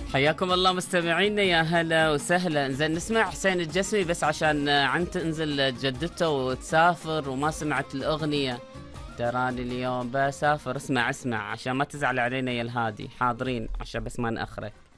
حياكم الله مستمعينا، يا هلا وسهلا. زين نسمع حسين الجسمي بس عشان عن تنزل جدته وتسافر وما سمعت الأغنية. تراني اليوم بسافر، اسمع عشان ما تزعل علينا يا الهادي. حاضرين عشان بس ما نأخرك.